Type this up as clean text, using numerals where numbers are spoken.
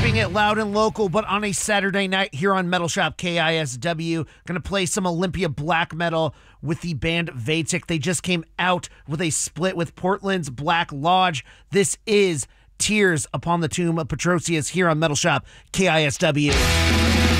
Keeping it loud and local, but on a Saturday night here on Metal Shop KISW, gonna play some Olympia black metal with the band Vatic. They just came out with a split with Portland's Black Lodge. This is Tears Upon the Tomb of Petrosius here on Metal Shop KISW.